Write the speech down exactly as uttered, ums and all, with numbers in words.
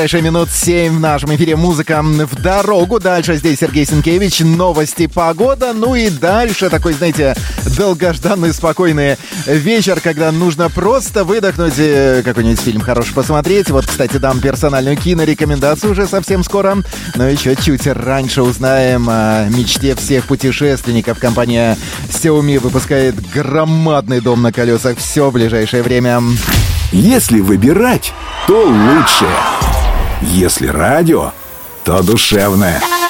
Минут семь в нашем эфире «Музыка в дорогу». Дальше здесь Сергей Сенкевич, новости, погода. Ну и дальше такой, знаете, долгожданный, спокойный вечер, когда нужно просто выдохнуть, какой-нибудь фильм хороший посмотреть. Вот, кстати, дам персональную кинорекомендацию уже совсем скоро. Но еще чуть раньше узнаем о мечте всех путешественников. Компания Xiaomi выпускает громадный дом на колесах. Все в ближайшее время. Если выбирать, то лучше. Если радио, то душевное.